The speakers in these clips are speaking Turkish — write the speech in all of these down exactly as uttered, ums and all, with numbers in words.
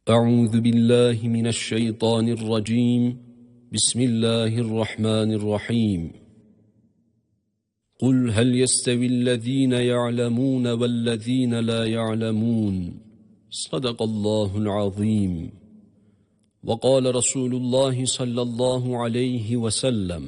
أعوذ بالله من الشيطان الرجيم بسم الله الرحمن الرحيم قل هل يستوي الذين يعلمون والذين لا يعلمون صدق الله العظيم وقال رسول الله صلى الله عليه وسلم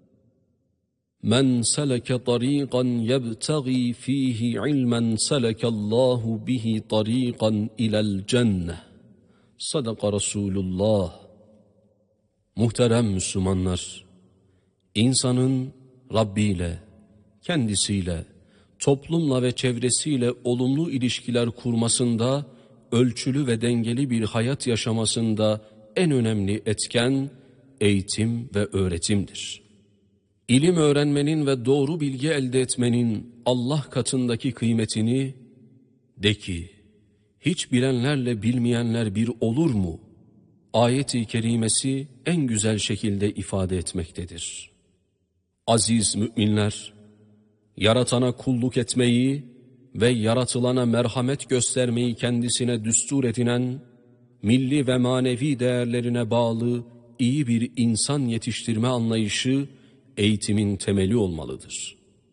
من سلك طريقا يبتغي فيه علما سلك الله به طريقا إلى الجنة Sadaka Resulullah. Muhterem Müslümanlar, insanın Rabbi ile, kendisiyle, toplumla ve çevresiyle olumlu ilişkiler kurmasında, ölçülü ve dengeli bir hayat yaşamasında en önemli etken eğitim ve öğretimdir. İlim öğrenmenin ve doğru bilgi elde etmenin Allah katındaki kıymetini, de ki, hiç bilenlerle bilmeyenler bir olur mu? Ayet-i kerimesi en güzel şekilde ifade etmektedir. Aziz müminler, yaratana kulluk etmeyi ve yaratılana merhamet göstermeyi kendisine düstur edinen, milli ve manevi değerlerine bağlı iyi bir insan yetiştirme anlayışı eğitimin temeli olmalıdır.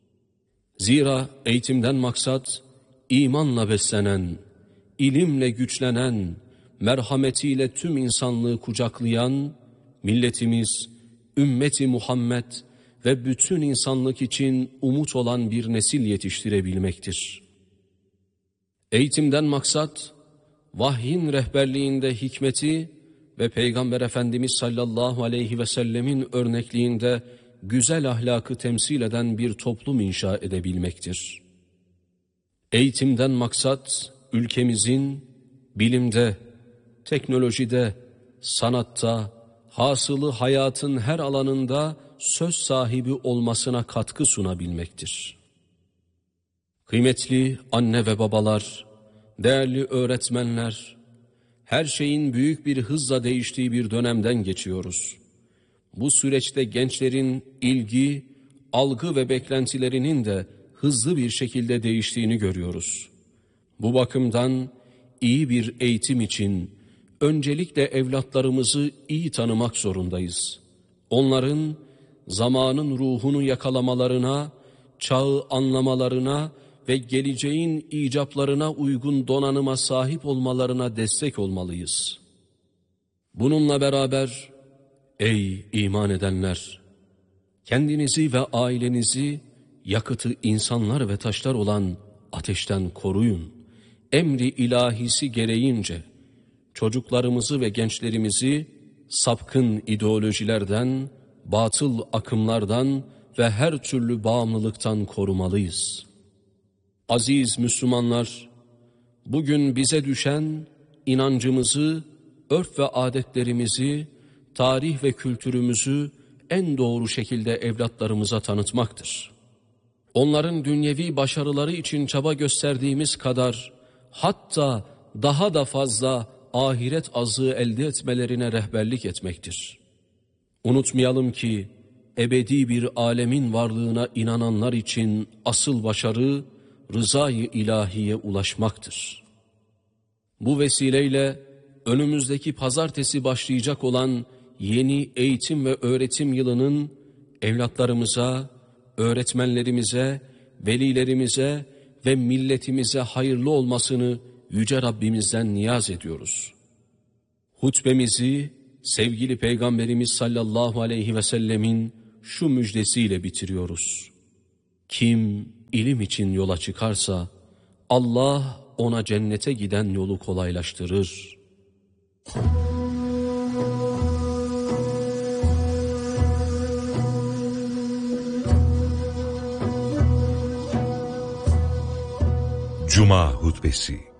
Zira eğitimden maksat, imanla beslenen, ilimle güçlenen, merhametiyle tüm insanlığı kucaklayan, milletimiz, ümmeti Muhammed ve bütün insanlık için umut olan bir nesil yetiştirebilmektir. Eğitimden maksat, vahyin rehberliğinde hikmeti ve Peygamber Efendimiz sallallahu aleyhi ve sellemin örnekliğinde güzel ahlakı temsil eden bir toplum inşa edebilmektir. Eğitimden maksat, ülkemizin bilimde, teknolojide, sanatta, hasılı hayatın her alanında söz sahibi olmasına katkı sunabilmektir. Kıymetli anne ve babalar, değerli öğretmenler, her şeyin büyük bir hızla değiştiği bir dönemden geçiyoruz. Bu süreçte gençlerin ilgi, algı ve beklentilerinin de hızlı bir şekilde değiştiğini görüyoruz. Bu bakımdan iyi bir eğitim için öncelikle evlatlarımızı iyi tanımak zorundayız. Onların zamanın ruhunu yakalamalarına, çağı anlamalarına ve geleceğin icaplarına uygun donanıma sahip olmalarına destek olmalıyız. Bununla beraber, ey iman edenler! Kendinizi ve ailenizi yakıtı insanlar ve taşlar olan ateşten koruyun. Emri ilahisi gereğince çocuklarımızı ve gençlerimizi sapkın ideolojilerden, batıl akımlardan ve her türlü bağımlılıktan korumalıyız. Aziz Müslümanlar, bugün bize düşen inancımızı, örf ve adetlerimizi, tarih ve kültürümüzü en doğru şekilde evlatlarımıza tanıtmaktır. Onların dünyevi başarıları için çaba gösterdiğimiz kadar, hatta daha da fazla ahiret azığı elde etmelerine rehberlik etmektir. Unutmayalım ki, ebedi bir alemin varlığına inananlar için asıl başarı, rızayı ilahiye ulaşmaktır. Bu vesileyle, önümüzdeki pazartesi başlayacak olan yeni eğitim ve öğretim yılının evlatlarımıza, öğretmenlerimize, velilerimize ve milletimize hayırlı olmasını Yüce Rabbimizden niyaz ediyoruz. Hutbemizi sevgili Peygamberimiz sallallahu aleyhi ve sellemin şu müjdesiyle bitiriyoruz. Kim ilim için yola çıkarsa Allah ona cennete giden yolu kolaylaştırır. Cuma hutbesi.